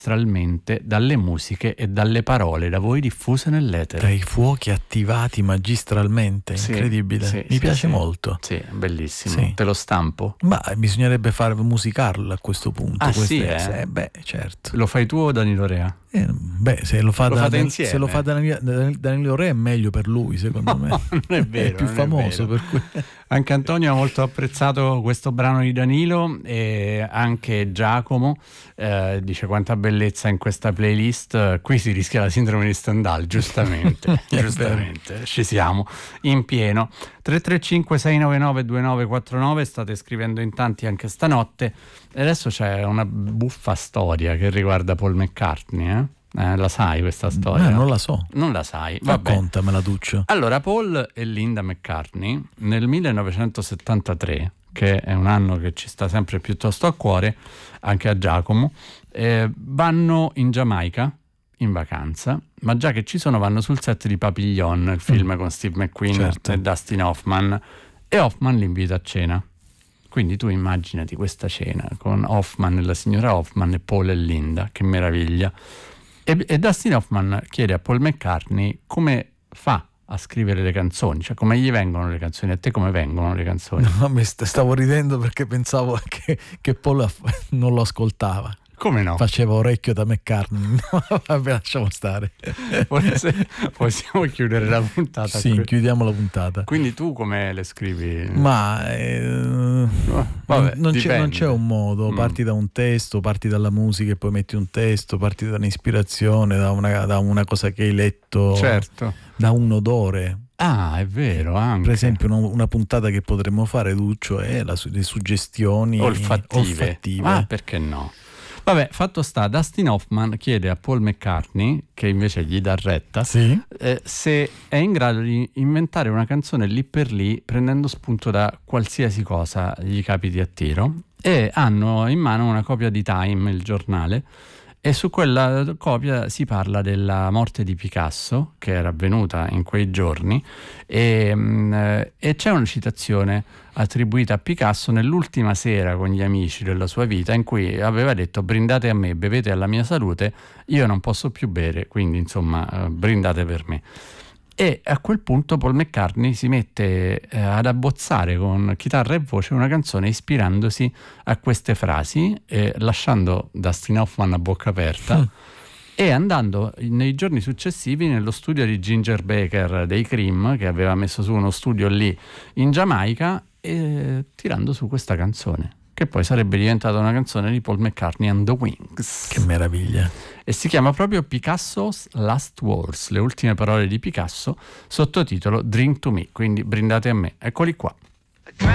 magistralmente dalle musiche e dalle parole da voi diffuse nell'etere. Dai fuochi attivati magistralmente, Sì, incredibile. sì, Mi sì, piace sì. molto. Sì, bellissimo. Sì. Te lo stampo? Ma bisognerebbe musicarlo a questo punto. Ah, sì, eh? Beh, certo. Lo fai tu o Danilo Rea? Se lo fa fate insieme? se lo fa Danilo Re è meglio per lui, secondo me. Non è vero, è più non famoso, è vero. per cui Anche Antonio ha molto apprezzato questo brano di Danilo, e anche Giacomo dice: quanta bellezza in questa playlist. Qui si rischia la sindrome di Stendhal, giustamente. Giustamente, ci siamo in pieno. 335 699 2949, state scrivendo in tanti anche stanotte. E adesso c'è una buffa storia che riguarda Paul McCartney, la sai questa storia? non la so. Non la sai? Vabbè. Raccontamela, Duccio. Allora, Paul e Linda McCartney nel 1973, che è un anno che ci sta sempre piuttosto a cuore, anche a Giacomo, vanno in Giamaica in vacanza, ma già che ci sono vanno sul set di Papillon, il film con Steve McQueen, certo, e Dustin Hoffman, e Hoffman li invita a cena. Quindi tu immaginati questa cena con Hoffman e la signora Hoffman e Paul e Linda, che meraviglia. E Dustin Hoffman chiede a Paul McCartney come fa a scrivere le canzoni, cioè come gli vengono le canzoni. A te come vengono le canzoni? No, stavo ridendo perché pensavo che Paul non lo ascoltava. Come no? Faceva orecchio da McCartney. Vabbè, lasciamo stare. Possiamo chiudere la puntata? Sì, chiudiamo la puntata. Quindi tu come le scrivi? Ma vabbè, non c'è un modo. Parti da un testo, parti dalla musica e poi metti un testo, parti da un'ispirazione, da una cosa che hai letto, certo, da un odore. Ah, è vero, anche. Per esempio una puntata che potremmo fare, Duccio, è le suggestioni olfattive. Ah, perché no? Vabbè, fatto sta, Dustin Hoffman chiede a Paul McCartney, che invece gli dà retta, sì, se è in grado di inventare una canzone lì per lì, prendendo spunto da qualsiasi cosa gli capiti a tiro, e hanno in mano una copia di Time, il giornale, e su quella copia si parla della morte di Picasso, che era avvenuta in quei giorni, e c'è una citazione attribuita a Picasso nell'ultima sera con gli amici della sua vita, in cui aveva detto: brindate a me, bevete alla mia salute, io non posso più bere, quindi insomma brindate per me. E a quel punto Paul McCartney si mette ad abbozzare con chitarra e voce una canzone ispirandosi a queste frasi, lasciando Dustin Hoffman a bocca aperta e andando nei giorni successivi nello studio di Ginger Baker dei Cream, che aveva messo su uno studio lì in Giamaica, e tirando su questa canzone, che poi sarebbe diventata una canzone di Paul McCartney and the Wings. Che meraviglia! E si chiama proprio Picasso's Last Words, le ultime parole di Picasso, sottotitolo Drink to Me, quindi brindate a me. Eccoli qua.